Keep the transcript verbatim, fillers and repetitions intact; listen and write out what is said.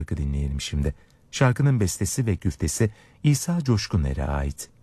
Şarkı dinleyelim şimdi. Şarkının bestesi ve güftesi İsa Coşkuner'e ait.